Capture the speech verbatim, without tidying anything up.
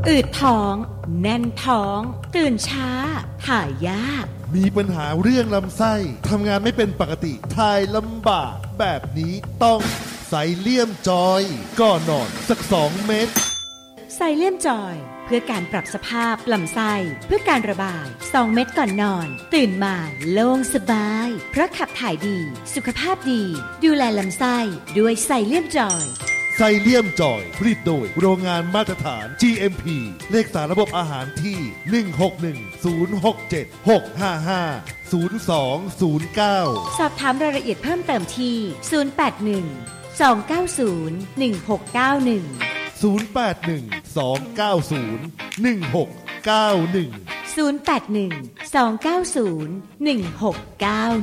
อืดท้องแน่นท้องตื่นช้าถ่ายยากมีปัญหาเรื่องลำไส้ทำงานไม่เป็นปกติถ่ายลำบากแบบนี้ต้องไซเลียมจอยก่อนนอนสักสองเม็ดไซเลียมจอยเพื่อการปรับสภาพลำไส้เพื่อการระบายสองเม็ดก่อนนอนตื่นมาโล่งสบายเพราะขับถ่ายดีสุขภาพดีดูแลลำไส้ด้วยไซเลียมจอยไซเลียมจอยผลิตโดยโรงงานมาตรฐาน จี เอ็ม พี เลขสารระบบอาหารที่หนึ่ง หก หนึ่ง ศูนย์ หก เจ็ด หก ห้า ห้า ศูนย์ สอง ศูนย์ เก้าสอบถามรายละเอียดเพิ่มเติมที่ศูนย์ แปด หนึ่ง สอง เก้า ศูนย์ หนึ่ง หก เก้า หนึ่งศูนย์ แปด หนึ่ง สอง เก้า ศูนย์ หนึ่ง หก เก้า หนึ่งศูนย์ แปด หนึ่ง สอง เก้า ศูนย์ หนึ่ง หก เก้า